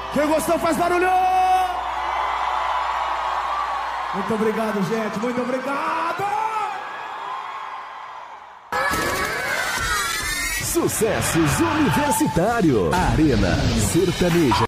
Quem gostou faz barulho! Muito obrigado, gente. Muito obrigado! Sucessos Universitário. Arena Sertaneja.